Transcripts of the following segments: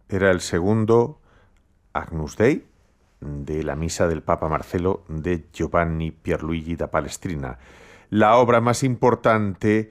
Era el segundo Agnus Dei de la misa del Papa Marcelo de Giovanni Pierluigi da Palestrina, la obra más importante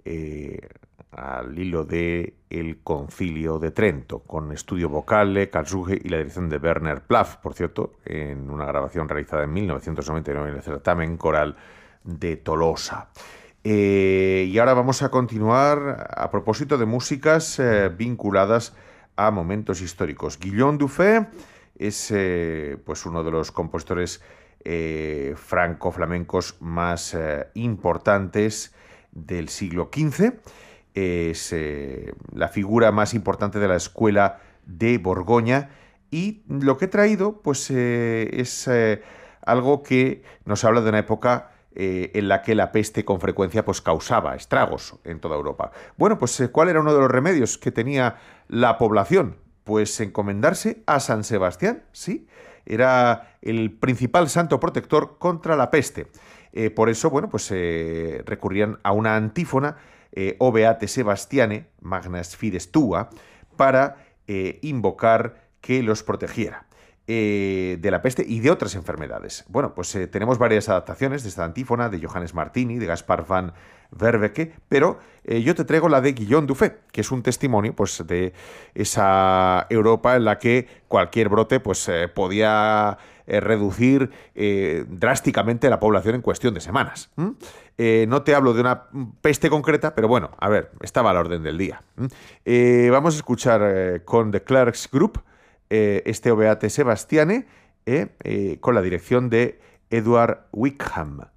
al hilo de el Concilio de Trento, con estudio vocale, Karlsruhe y la dirección de Werner Plaff, por cierto, en una grabación realizada en 1999 en el certamen coral de Tolosa. Y ahora vamos a continuar a propósito de músicas vinculadas a momentos históricos. Guillaume Dufay es pues uno de los compositores franco-flamencos más importantes del siglo XV. Es la figura más importante de la escuela de Borgoña, y lo que he traído pues es algo que nos habla de una época en la que la peste con frecuencia pues causaba estragos en toda Europa. Bueno, pues ¿cuál era uno de los remedios que tenía la población? Pues encomendarse a San Sebastián, sí. Era el principal santo protector contra la peste. Por eso, bueno, pues recurrían a una antífona, O Beate Sebastiane, Magnas Fides Tua, para invocar que los protegiera de la peste y de otras enfermedades. Bueno, pues tenemos varias adaptaciones de esta antífona, de Johannes Martini, de Gaspar van Verbeke, pero yo te traigo la de Guillaume Dufay, que es un testimonio pues, de esa Europa en la que cualquier brote pues, podía reducir drásticamente la población en cuestión de semanas. No te hablo de una peste concreta, pero bueno, a ver, estaba a la orden del día. Vamos a escuchar con The Clerks Group este O Beate Sebastiane con la dirección de Edward Wickham.